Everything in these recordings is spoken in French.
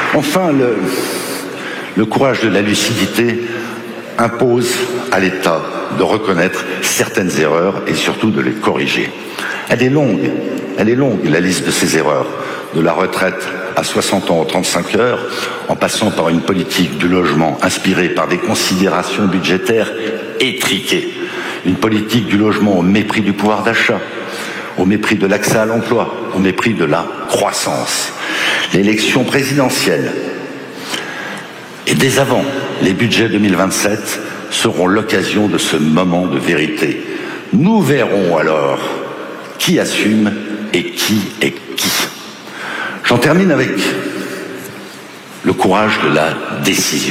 Enfin, le courage de la lucidité impose à l'État de reconnaître certaines erreurs et surtout de les corriger. Elle est longue, la liste de ces erreurs, de la retraite à 60 ans aux 35 heures, en passant par une politique du logement inspirée par des considérations budgétaires étriquées, une politique du logement au mépris du pouvoir d'achat, au mépris de l'accès à l'emploi, au mépris de la croissance. L'élection présidentielle et dès avant les budgets 2027 seront l'occasion de ce moment de vérité. Nous verrons alors qui assume et qui est qui. J'en termine avec le courage de la décision.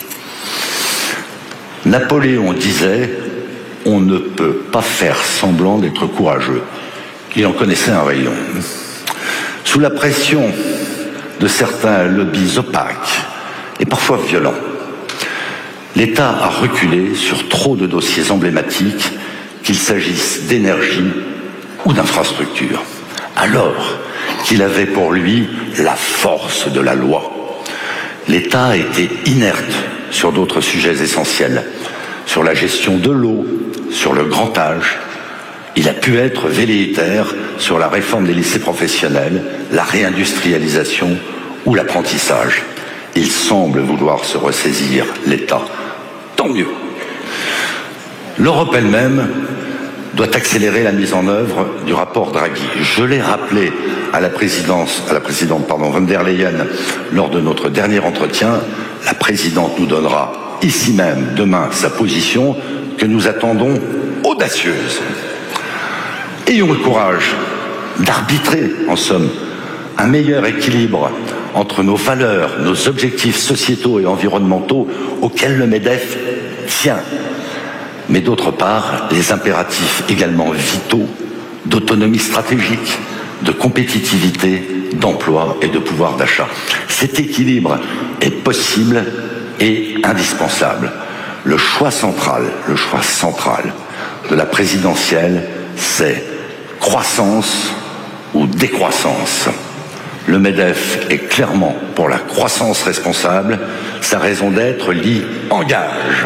Napoléon disait « On ne peut pas faire semblant d'être courageux ». Il en connaissait un rayon. Sous la pression de certains lobbies opaques et parfois violents, l'État a reculé sur trop de dossiers emblématiques, qu'il s'agisse d'énergie ou d'infrastructures, alors qu'il avait pour lui la force de la loi. L'État a été inerte sur d'autres sujets essentiels, sur la gestion de l'eau, sur le grand âge. Il a pu être velléitaire sur la réforme des lycées professionnels, la réindustrialisation ou l'apprentissage. Il semble vouloir se ressaisir, l'État. Tant mieux. L'Europe elle-même doit accélérer la mise en œuvre du rapport Draghi. Je l'ai rappelé à la présidente von der Leyen lors de notre dernier entretien. La présidente nous donnera ici même demain sa position que nous attendons audacieuse. Ayons le courage d'arbitrer, en somme, un meilleur équilibre entre nos valeurs, nos objectifs sociétaux et environnementaux auxquels le MEDEF tient, mais d'autre part, les impératifs également vitaux d'autonomie stratégique, de compétitivité, d'emploi et de pouvoir d'achat. Cet équilibre est possible et indispensable. Le choix central de la présidentielle, c'est croissance ou décroissance. Le MEDEF est clairement pour la croissance responsable. Sa raison d'être l'y engage.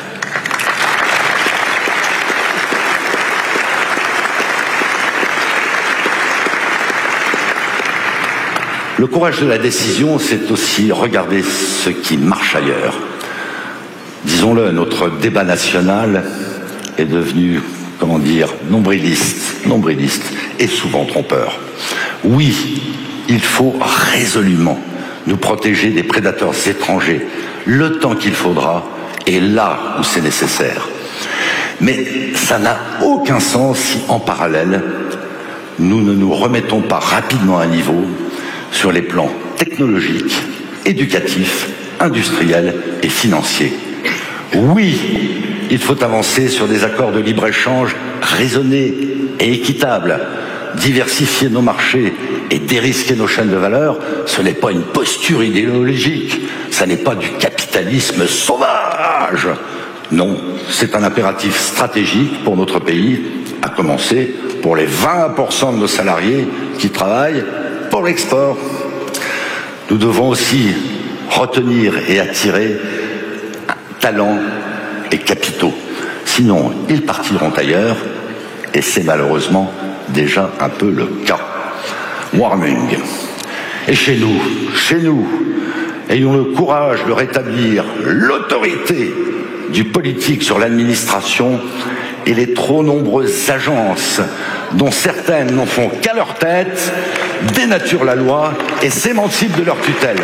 Le courage de la décision, c'est aussi regarder ce qui marche ailleurs. Disons-le, notre débat national est devenu, nombriliste et souvent trompeur. Oui, il faut résolument nous protéger des prédateurs étrangers le temps qu'il faudra et là où c'est nécessaire. Mais ça n'a aucun sens si, en parallèle, nous ne nous remettons pas rapidement à niveau sur les plans technologiques, éducatifs, industriels et financiers. Oui, il faut avancer sur des accords de libre-échange raisonnés et équitables. Diversifier nos marchés et dérisquer nos chaînes de valeur, ce n'est pas une posture idéologique, ce n'est pas du capitalisme sauvage. Non, c'est un impératif stratégique pour notre pays, à commencer pour les 20% de nos salariés qui travaillent pour l'export. Nous devons aussi retenir et attirer talents et capitaux. Sinon, ils partiront ailleurs, et c'est malheureusement déjà un peu le cas. Warming. Et chez nous, ayons le courage de rétablir l'autorité du politique sur l'administration et les trop nombreuses agences dont certaines n'en font qu'à leur tête, dénaturent la loi et s'émancipent de leur tutelle.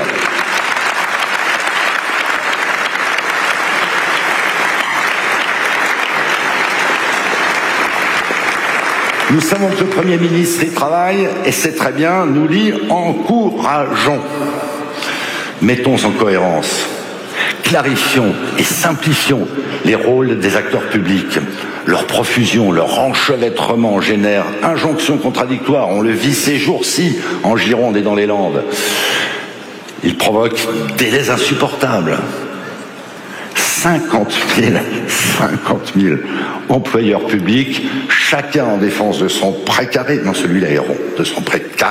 Nous savons que le Premier ministre y travaille et c'est très bien, nous l'y encourageons. Mettons en cohérence, clarifions et simplifions les rôles des acteurs publics. Leur profusion, leur enchevêtrement génère injonctions contradictoires. On le vit ces jours-ci en Gironde et dans les Landes. Il provoque des délais insupportables. 50 000 employeurs publics, chacun en défense de son précaré, non celui-là est rond, de son précaré.